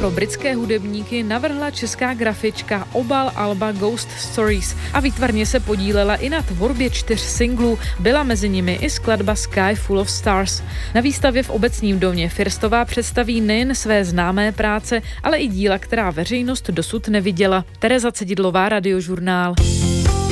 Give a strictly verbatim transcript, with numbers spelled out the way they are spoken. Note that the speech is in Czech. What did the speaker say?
pro britské hudebníky navrhla česká grafička obal alba Ghost Stories a výtvarně se podílela i na tvorbě čtyř singlů, byla mezi nimi i skladba Sky Full of Stars. Na výstavě v Obecním domě Firstová představí nejen své známé práce, ale i díla, která veřejnost dosud neviděla. Tereza Cedidlová, Radiožurnál.